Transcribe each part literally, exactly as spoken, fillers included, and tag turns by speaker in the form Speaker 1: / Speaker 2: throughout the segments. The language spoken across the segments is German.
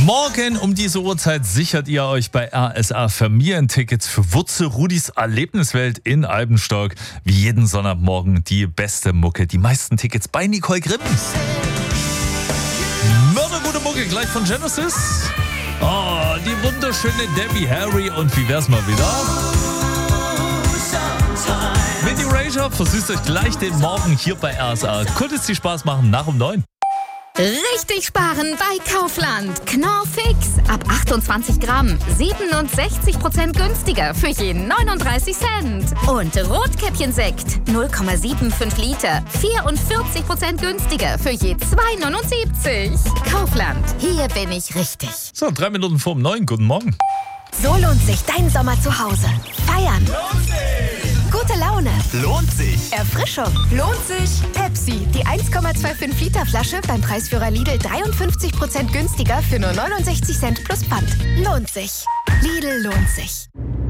Speaker 1: Morgen um diese Uhrzeit sichert ihr euch bei R S A Familientickets für Wurzel Rudis Erlebniswelt in Albenstock. Wie jeden Sonntagmorgen die beste Mucke. Die meisten Tickets bei Nicole Grimm. Mördergute Mucke gleich von Genesis. Oh, die wunderschöne Debbie Harry und wie wär's mal wieder? Mit Erasure versüßt euch gleich den Morgen hier bei R S A. Könnte es dir Spaß machen nach um neun.
Speaker 2: Richtig sparen bei Kaufland. Knorr Fix ab achtundzwanzig Gramm. siebenundsechzig Prozent günstiger für jeden neununddreißig Cent. Und Rotkäppchensekt null Komma fünfundsiebzig Liter. vierundvierzig Prozent günstiger für je zwei neunundsiebzig. Kaufland, hier bin ich richtig.
Speaker 1: So, drei Minuten vor um neun. Guten Morgen.
Speaker 3: So lohnt sich dein Sommer zu Hause. Feiern.
Speaker 4: Lohnt sich.
Speaker 3: Gute Laune.
Speaker 4: Lohnt sich.
Speaker 3: Erfrischung. Lohnt sich. Pepsi, die eins Komma fünfundzwanzig Liter Flasche beim Preisführer Lidl dreiundfünfzig Prozent günstiger für nur neunundsechzig Cent plus Pfand. Lohnt sich. Lidl lohnt sich.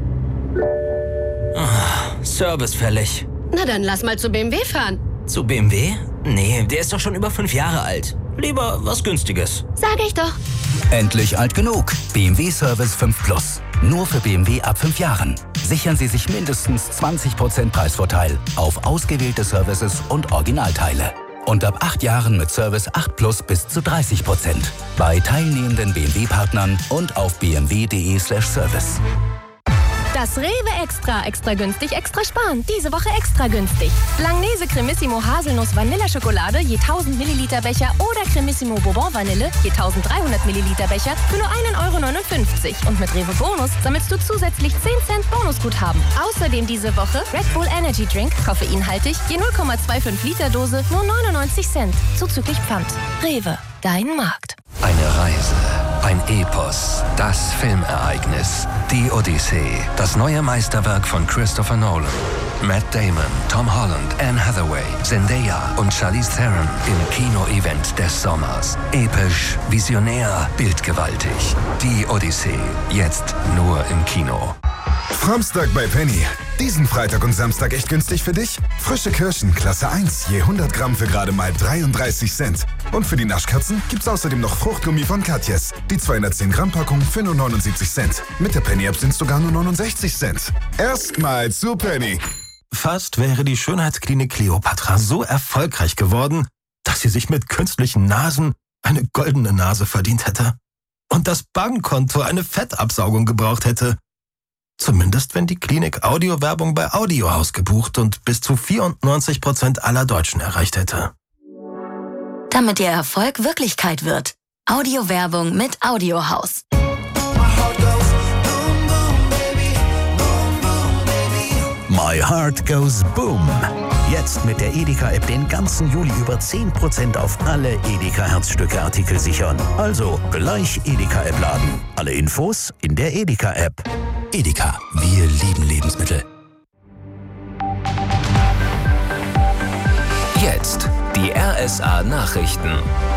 Speaker 5: Oh, Service fällig.
Speaker 6: Na dann lass mal zu B M W fahren.
Speaker 5: Zu B M W? Nee, der ist doch schon über fünf Jahre alt. Lieber was Günstiges.
Speaker 6: Sag ich doch.
Speaker 7: Endlich alt genug. B M W Service fünf Plus. Nur für B M W ab fünf Jahren. Sichern Sie sich mindestens zwanzig Prozent Preisvorteil auf ausgewählte Services und Originalteile. Und ab acht Jahren mit Service acht Plus bis zu dreißig Prozent. Bei teilnehmenden B M W-Partnern und auf b m w punkt d e slash service.
Speaker 3: Das Rewe Extra. Extra günstig, extra sparen. Diese Woche extra günstig. Langnese Cremissimo Haselnuss Vanilleschokolade je tausend Milliliter Becher oder Cremissimo Bourbon Vanille je tausenddreihundert Milliliter Becher für nur ein Euro neunundfünfzig. Und mit Rewe Bonus sammelst du zusätzlich zehn Cent Bonusguthaben. Außerdem diese Woche Red Bull Energy Drink, koffeinhaltig, je null Komma fünfundzwanzig Liter Dose, nur neunundneunzig Cent. Zuzüglich Pfand. Rewe, dein Markt.
Speaker 8: Eine Reise, ein Epos, das Filmereignis, die Odyssee, das neue Meisterwerk von Christopher Nolan. Matt Damon, Tom Holland, Anne Hathaway, Zendaya und Charlize Theron im Kino-Event des Sommers. Episch, visionär, bildgewaltig. Die Odyssee, jetzt nur im Kino.
Speaker 9: Framstag bei Penny. Diesen Freitag und Samstag echt günstig für dich? Frische Kirschen, Klasse eins, je hundert Gramm für gerade mal dreiunddreißig Cent. Und für die Naschkatzen gibt's außerdem noch Fruchtgummi von Katjes. Die zweihundertzehn Gramm Packung für nur neunundsiebzig Cent. Mit der Penny-App sind's sogar nur neunundsechzig Cent. Erstmal zu Penny.
Speaker 10: Fast wäre die Schönheitsklinik Kleopatra so erfolgreich geworden, dass sie sich mit künstlichen Nasen eine goldene Nase verdient hätte. Und das Bankkonto eine Fettabsaugung gebraucht hätte. Zumindest wenn die Klinik Audiowerbung bei Audiohaus gebucht und bis zu vierundneunzig Prozent aller Deutschen erreicht hätte.
Speaker 11: Damit Ihr Erfolg Wirklichkeit wird. Audiowerbung mit Audiohaus.
Speaker 12: My Heart Goes Boom. Jetzt mit der Edeka-App den ganzen Juli über zehn Prozent auf alle Edeka-Herzstücke-Artikel sichern. Also gleich Edeka-App laden. Alle Infos in der Edeka-App. Edeka, wir lieben Lebensmittel.
Speaker 8: Jetzt die R S A-Nachrichten.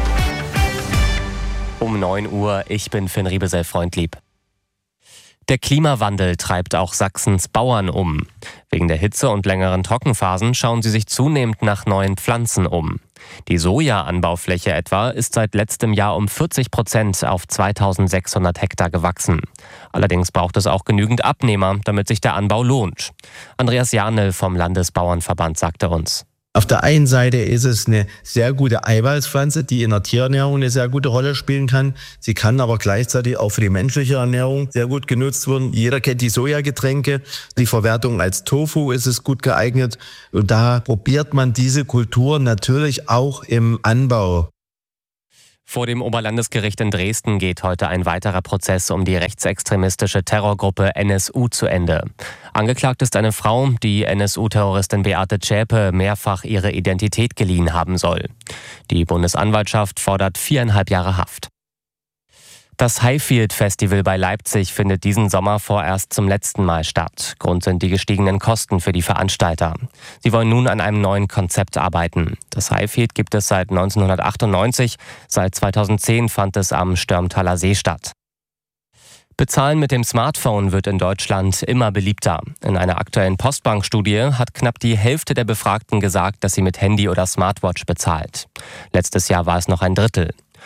Speaker 13: Um neun Uhr, ich bin Finn Riebesell-Freundlieb. Der Klimawandel treibt auch Sachsens Bauern um. Wegen der Hitze und längeren Trockenphasen schauen sie sich zunehmend nach neuen Pflanzen um. Die Soja-Anbaufläche etwa ist seit letztem Jahr um vierzig Prozent auf zweitausendsechshundert Hektar gewachsen. Allerdings braucht es auch genügend Abnehmer, damit sich der Anbau lohnt. Andreas Janel vom Landesbauernverband sagte uns.
Speaker 14: Auf der einen Seite ist es eine sehr gute Eiweißpflanze, die in der Tierernährung eine sehr gute Rolle spielen kann. Sie kann aber gleichzeitig auch für die menschliche Ernährung sehr gut genutzt werden. Jeder kennt die Sojagetränke. Die Verwertung als Tofu ist es gut geeignet. Und da probiert man diese Kultur natürlich auch im Anbau.
Speaker 13: Vor dem Oberlandesgericht in Dresden geht heute ein weiterer Prozess um die rechtsextremistische Terrorgruppe N S U zu Ende. Angeklagt ist eine Frau, die N S U-Terroristin Beate Zschäpe mehrfach ihre Identität geliehen haben soll. Die Bundesanwaltschaft fordert viereinhalb Jahre Haft. Das Highfield Festival bei Leipzig findet diesen Sommer vorerst zum letzten Mal statt. Grund sind die gestiegenen Kosten für die Veranstalter. Sie wollen nun an einem neuen Konzept arbeiten. Das Highfield gibt es seit neunzehnhundertachtundneunzig. Seit zweitausendzehn fand es am Störmtaler See statt. Bezahlen mit dem Smartphone wird in Deutschland immer beliebter. In einer aktuellen Postbank-Studie hat knapp die Hälfte der Befragten gesagt, dass sie mit Handy oder Smartwatch bezahlt. Letztes Jahr war es noch ein Drittel.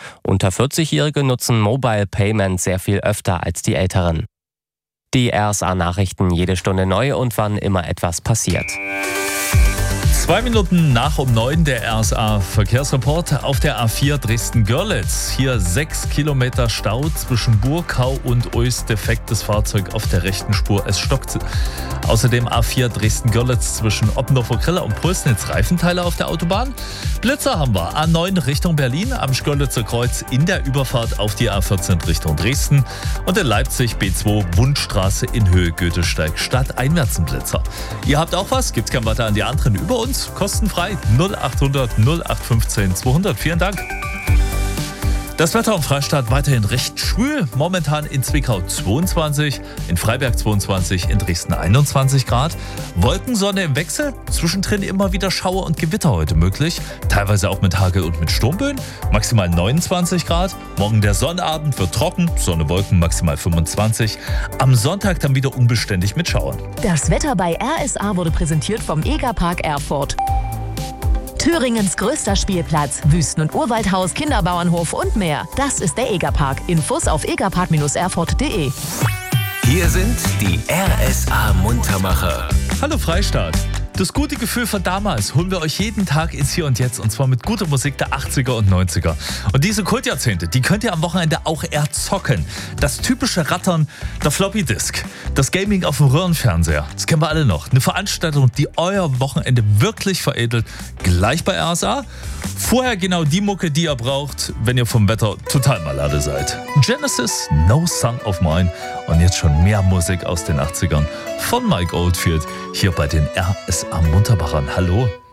Speaker 13: Unter vierzig-Jährige nutzen Mobile Payment sehr viel öfter als die Älteren. Die R S A-Nachrichten jede Stunde neu und wann immer etwas passiert.
Speaker 1: Zwei Minuten nach um neun der R S A-Verkehrsreport auf der A vier Dresden-Görlitz. Hier sechs Kilometer Stau zwischen Burkau und Ois. Defektes Fahrzeug auf der rechten Spur. Es stockt. Außerdem A vier Dresden-Görlitz zwischen Oppendorfer-Griller und Pulsnitz. Reifenteile auf der Autobahn. Blitzer haben wir. A neun Richtung Berlin am Görlitzer Kreuz in der Überfahrt auf die A vierzehn Richtung Dresden. Und in Leipzig B zwei Wundstraße in Höhe Goethesteig statt einwärts ein Blitzer. Ihr habt auch was? Gibt's kein weiter an die anderen über uns? Kostenfrei null achthundert null acht fünfzehn zweihundert. Vielen Dank. Das Wetter am Freistaat weiterhin recht schwül. Momentan in Zwickau zweiundzwanzig, in Freiberg zweiundzwanzig, in Dresden einundzwanzig Grad. Wolkensonne im Wechsel, zwischendrin immer wieder Schauer und Gewitter heute möglich. Teilweise auch mit Hagel und mit Sturmböen. Maximal neunundzwanzig Grad. Morgen der Sonnabend wird trocken, Sonne, Wolken maximal fünfundzwanzig. Am Sonntag dann wieder unbeständig mit Schauern.
Speaker 15: Das Wetter bei R S A wurde präsentiert vom Egerpark Erfurt. Thüringens größter Spielplatz, Wüsten- und Urwaldhaus, Kinderbauernhof und mehr. Das ist der Egerpark. Infos auf egerpark erfurt punkt de.
Speaker 4: Hier sind die R S A-Muntermacher.
Speaker 1: Hallo Freistaat. Das gute Gefühl von damals holen wir euch jeden Tag ins Hier und Jetzt, und zwar mit guter Musik der achtziger und neunziger. Und diese Kultjahrzehnte, die könnt ihr am Wochenende auch erzocken. Das typische Rattern der Floppy Disk, das Gaming auf dem Röhrenfernseher, das kennen wir alle noch. Eine Veranstaltung, die euer Wochenende wirklich veredelt, gleich bei R S A. Vorher genau die Mucke, die ihr braucht, wenn ihr vom Wetter total malade seid. Genesis, No Son of Mine, und jetzt schon mehr Musik aus den achtzigern von Mike Oldfield hier bei den R S A Munterbachern. Hallo.